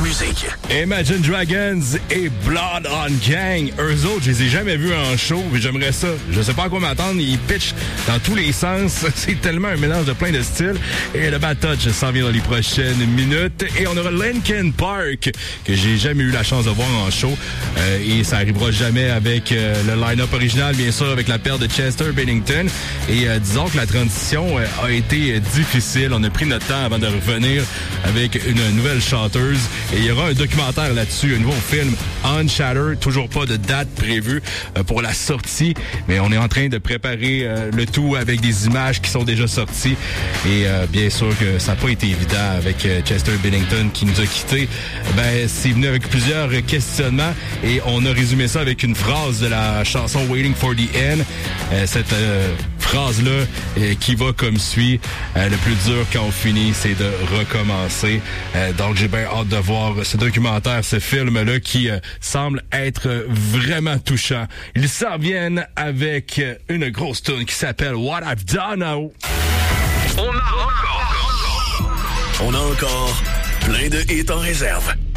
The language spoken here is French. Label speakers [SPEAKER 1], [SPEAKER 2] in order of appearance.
[SPEAKER 1] musique.
[SPEAKER 2] Imagine Dragons et Blood on Gang. Eux autres, je les ai jamais vus en show, mais j'aimerais ça. Je sais pas à quoi m'attendre. Ils pitchent dans tous les sens. C'est tellement un mélange de plein de styles. Et le Bad Touch s'en vient dans les prochaines minutes. Et on aura Linkin Park, que j'ai jamais eu la chance de voir en show. Et ça arrivera jamais avec le line-up original, bien sûr, avec la paire de Chester Bennington. Et disons que la transition a été difficile. On a pris notre temps avant de revenir avec une nouvelle chanteuse. Et il y aura un documentaire là-dessus, un nouveau film, On Shatter. Toujours pas de date prévue pour la sortie, mais on est en train de préparer le tout avec des images qui sont déjà sorties. Et bien sûr que ça n'a pas été évident avec Chester Bennington qui nous a quittés. Ben, c'est venu avec plusieurs questionnements et on a résumé ça avec une phrase de la chanson Waiting for the End. Cette phrase-là qui va comme suit. Le plus dur quand on finit, c'est de recommencer. Donc, j'ai bien hâte de voir ce documentaire, ce film-là qui semble être vraiment touchant. Ils s'en viennent avec une grosse tune qui s'appelle What I've Done Now.
[SPEAKER 1] On a encore plein de hits en réserve.